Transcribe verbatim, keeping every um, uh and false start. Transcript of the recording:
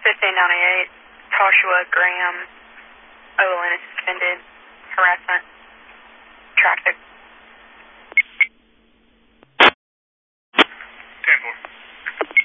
fifteen ninety-eight, Joshua Graham, O L N is suspended, harassment.